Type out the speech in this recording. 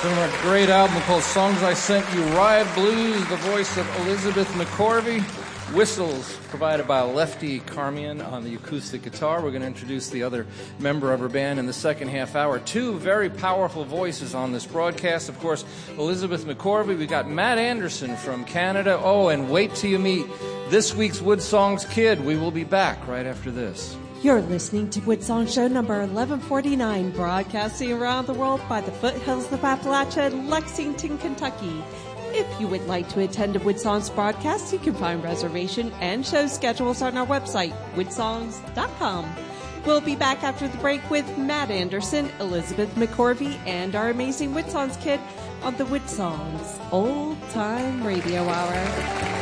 From a great album called Songs I Sent You, Riot Blues, the voice of Elizabeth McCorvey. Whistles provided by Lefty Carmian on the acoustic guitar. We're going to introduce the other member of her band in the second half hour. Two very powerful voices on this broadcast. Of course, Elizabeth McCorvey. We got Matt Anderson from Canada. Oh, and wait till you meet this week's Woodsongs Kid. We will be back right after this. You're listening to Woodsong Show number 1149, broadcasting around the world by the foothills of Appalachia in Lexington, Kentucky. If you would like to attend a Woodsongs broadcast, you can find reservation and show schedules on our website, woodsongs.com. We'll be back after the break with Matt Anderson, Elizabeth McCorvey, and our amazing Woodsongs Kid on the Woodsongs Old Time Radio Hour.